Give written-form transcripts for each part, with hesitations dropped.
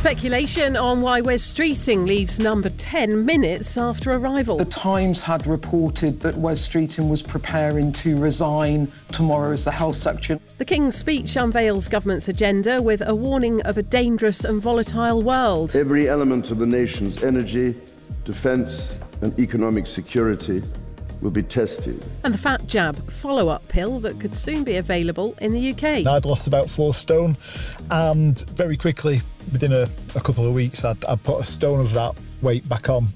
Speculation on why Wes Streeting leaves number 10 minutes after arrival. The Times had reported that Wes Streeting was preparing to resign tomorrow as the Health Secretary. The King's Speech unveils government's agenda with a warning of a dangerous and volatile world. Every element of the nation's energy, defence and economic security will be tested. And the Fat Jab follow-up pill that could soon be available in the UK. I'd lost about 4 stone and very quickly, within a couple of weeks, I'd put a stone of that weight back on.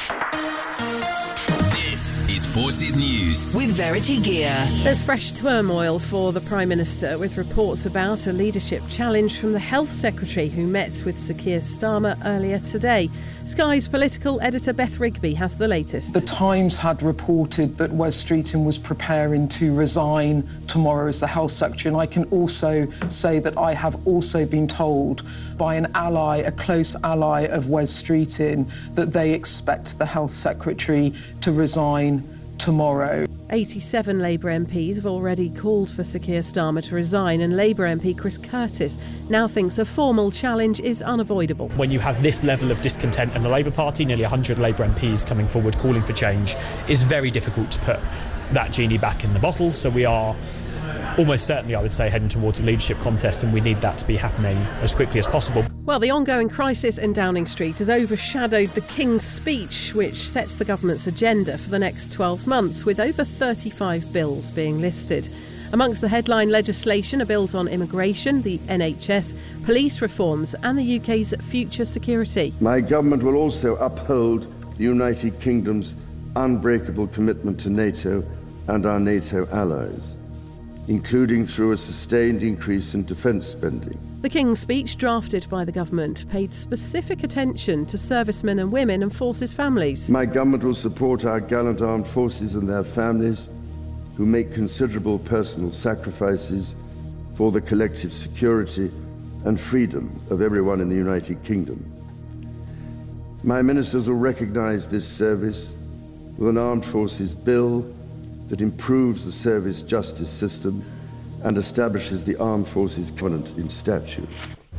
This is Forces News with Verity Gear. There's fresh turmoil for the Prime Minister, with reports about a leadership challenge from the Health Secretary, who met with Sir Keir Starmer earlier today. Sky's political editor Beth Rigby has the latest. The Times had reported that Wes Streeting was preparing to resign tomorrow as the Health Secretary, and I can also say that I have also been told by an ally, a close ally of Wes Streeting, that they expect the Health Secretary to resign tomorrow. 87 Labour MPs have already called for Sir Keir Starmer to resign, and Labour MP Chris Curtis now thinks a formal challenge is unavoidable. When you have this level of discontent in the Labour Party, nearly 100 Labour MPs coming forward calling for change, it's very difficult to put that genie back in the bottle. So we are almost certainly, I would say, heading towards a leadership contest, and we need that to be happening as quickly as possible. Well, the ongoing crisis in Downing Street has overshadowed the King's Speech, which sets the government's agenda for the next 12 months, with over 35 bills being listed. Amongst the headline legislation are bills on immigration, the NHS, police reforms and the UK's future security. My government will also uphold the United Kingdom's unbreakable commitment to NATO and our NATO allies, including through a sustained increase in defence spending. The King's Speech, drafted by the government, paid specific attention to servicemen and women and forces families. My government will support our gallant armed forces and their families, who make considerable personal sacrifices for the collective security and freedom of everyone in the United Kingdom. My ministers will recognise this service with an armed forces bill that improves the service justice system and establishes the Armed Forces Covenant in statute.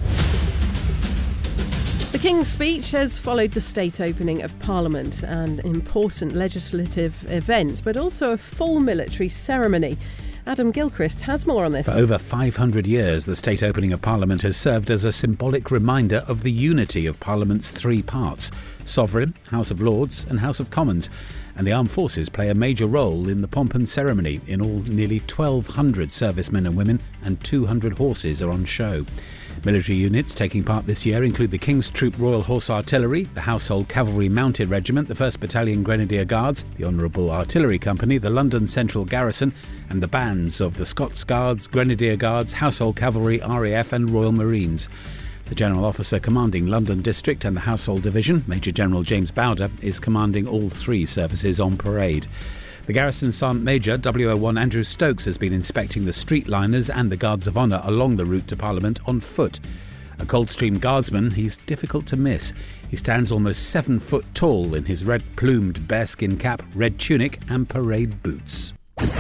The King's Speech has followed the state opening of Parliament, an important legislative event, but also a full military ceremony. Adam Gilchrist has more on this. For over 500 years, the state opening of Parliament has served as a symbolic reminder of the unity of Parliament's 3 parts: Sovereign, House of Lords and House of Commons. And the armed forces play a major role in the pomp and ceremony. In all, nearly 1,200 servicemen and women and 200 horses are on show. Military units taking part this year include the King's Troop Royal Horse Artillery, the Household Cavalry Mounted Regiment, the 1st Battalion Grenadier Guards, the Honourable Artillery Company, the London Central Garrison, and the bands of the Scots Guards, Grenadier Guards, Household Cavalry, RAF and Royal Marines. The General Officer commanding London District and the Household Division, Major General James Bowder, is commanding all 3 services on parade. The Garrison Sergeant Major, WO1 Andrew Stokes, has been inspecting the streetliners and the Guards of Honour along the route to Parliament on foot. A Coldstream Guardsman, he's difficult to miss. He stands almost 7 foot tall in his red-plumed bearskin cap, red tunic and parade boots.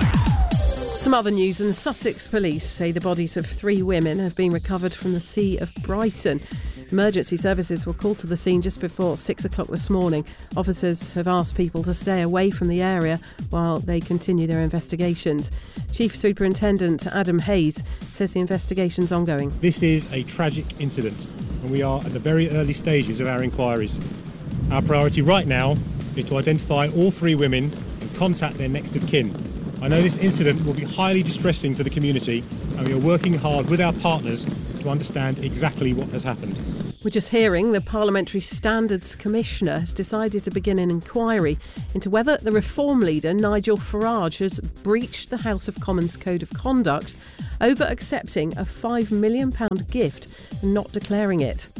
Some other news, and Sussex police say the bodies of 3 women have been recovered from the Sea of Brighton. Emergency services were called to the scene just before 6 o'clock this morning. Officers have asked people to stay away from the area while they continue their investigations. Chief Superintendent Adam Hayes says the investigation's ongoing. This is a tragic incident, and we are at the very early stages of our inquiries. Our priority right now is to identify all 3 women and contact their next of kin. I know this incident will be highly distressing for the community, and we are working hard with our partners to understand exactly what has happened. We're just hearing the Parliamentary Standards Commissioner has decided to begin an inquiry into whether the Reform leader Nigel Farage has breached the House of Commons Code of Conduct over accepting a £5 million gift and not declaring it.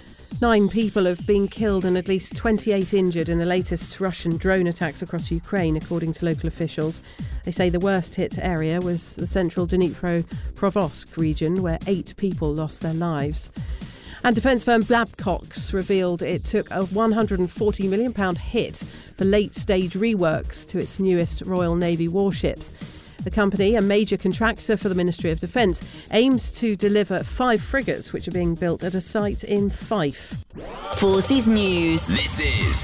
9 people have been killed and at least 28 injured in the latest Russian drone attacks across Ukraine, according to local officials. They say the worst hit area was the central Dnipropetrovsk region, where 8 people lost their lives. And defence firm Babcock's revealed it took a £140 million hit for late-stage reworks to its newest Royal Navy warships. The company, a major contractor for the Ministry of Defence, aims to deliver 5 frigates which are being built at a site in Fife. Forces News. This is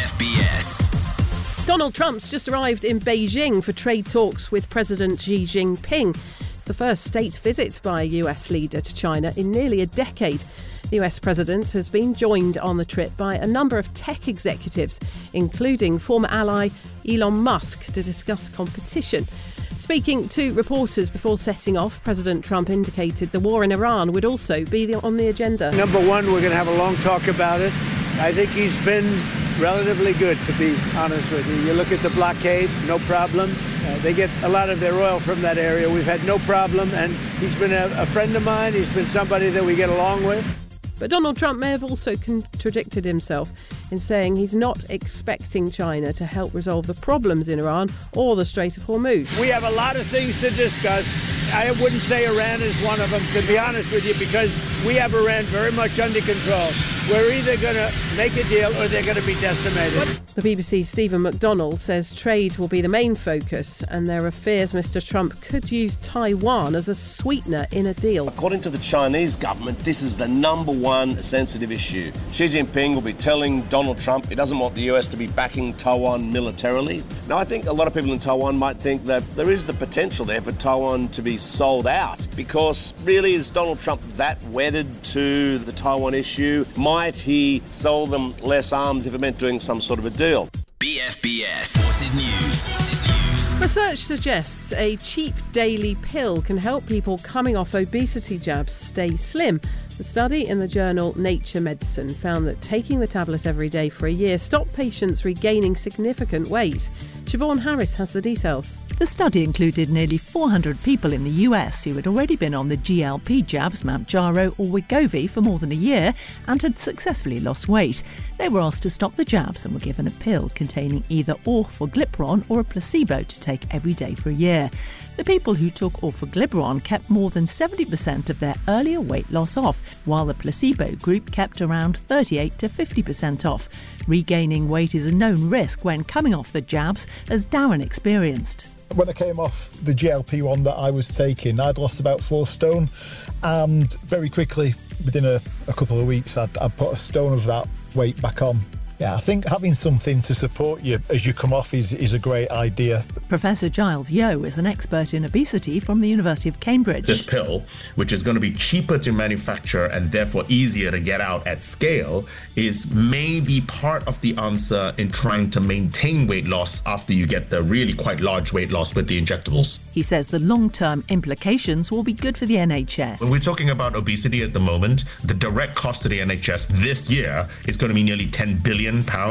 BFBS. Donald Trump's just arrived in Beijing for trade talks with President Xi Jinping. It's the first state visit by a US leader to China in nearly a decade. The US president has been joined on the trip by a number of tech executives, including former ally Elon Musk, to discuss competition. Speaking to reporters before setting off, President Trump indicated the war in Iran would also be on the agenda. Number one, we're going to have a long talk about it. I think he's been relatively good, to be honest with you. You look at the blockade, no problem. They get a lot of their oil from that area. We've had no problem, and he's been a friend of mine. He's been somebody that we get along with. But Donald Trump may have also contradicted himself in saying he's not expecting China to help resolve the problems in Iran or the Strait of Hormuz. We have a lot of things to discuss. I wouldn't say Iran is one of them, to be honest with you, because we have Iran very much under control. We're either going to make a deal or they're going to be decimated. The BBC's Stephen McDonnell says trade will be the main focus, and there are fears Mr. Trump could use Taiwan as a sweetener in a deal. According to the Chinese government, this is the number one sensitive issue. Xi Jinping will be telling Donald Trump he doesn't want the US to be backing Taiwan militarily. Now, I think a lot of people in Taiwan might think that there is the potential there for Taiwan to be sold out, because really, is Donald Trump that wedded to the Taiwan issue? Might he sell them less arms if it meant doing some sort of a deal? BFBS Forces News. Research suggests a cheap daily pill can help people coming off obesity jabs stay slim. The study in the journal Nature Medicine found that taking the tablet every day for a year stopped patients regaining significant weight. Siobhan Harris has the details. The study included nearly 400 people in the US who had already been on the GLP jabs Mounjaro or Wegovy for more than a year and had successfully lost weight. They were asked to stop the jabs and were given a pill containing either orforglipron or a placebo to take every day for a year. The people who took orforglipron kept more than 70% of their earlier weight loss off, while the placebo group kept around 38 to 50% off. Regaining weight is a known risk when coming off the jabs, as Darren experienced. When I came off the GLP one that I was taking, I'd lost about 4 stone, and very quickly, within a couple of weeks, I'd put a stone of that weight back on. Yeah, I think having something to support you as you come off is a great idea. Professor Giles Yeo is an expert in obesity from the University of Cambridge. This pill, which is going to be cheaper to manufacture and therefore easier to get out at scale, is maybe part of the answer in trying to maintain weight loss after you get the really quite large weight loss with the injectables. He says the long-term implications will be good for the NHS. When we're talking about obesity at the moment, the direct cost to the NHS this year is going to be nearly £10 billion,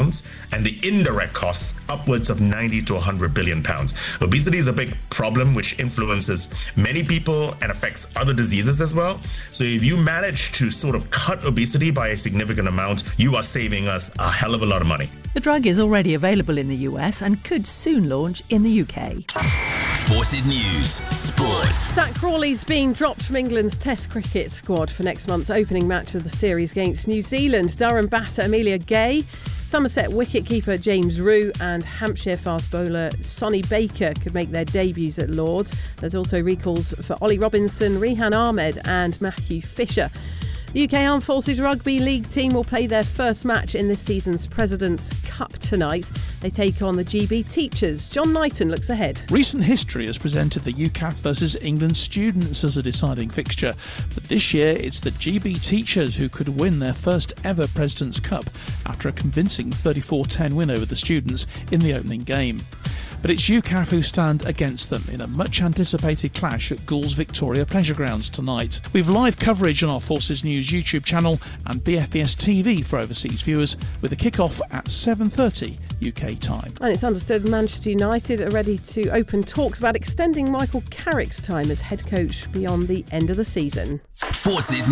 and the indirect costs upwards of 90 to 100 billion pounds. Obesity is a big problem which influences many people and affects other diseases as well. So if you manage to sort of cut obesity by a significant amount, you are saving us a hell of a lot of money. The drug is already available in the US and could soon launch in the UK. Forces News Sports. Zach Crawley's being dropped from England's Test cricket squad for next month's opening match of the series against New Zealand. Durham batter Amelia Gay, Somerset wicket-keeper James Rue and Hampshire fast bowler Sonny Baker could make their debuts at Lords. There's also recalls for Ollie Robinson, Rehan Ahmed and Matthew Fisher. The UK Armed Forces Rugby League team will play their first match in this season's President's Cup tonight. They take on the GB Teachers. John Knighton looks ahead. Recent history has presented the UCAF versus England students as a deciding fixture, but this year it's the GB Teachers who could win their first ever President's Cup after a convincing 34-10 win over the students in the opening game. But it's UCAF who stand against them in a much-anticipated clash at Gould's Victoria Pleasure Grounds tonight. We've live coverage on our Forces News YouTube channel and BFBS TV for overseas viewers, with a kick-off at 7:30 UK time. And it's understood Manchester United are ready to open talks about extending Michael Carrick's time as head coach beyond the end of the season. Forces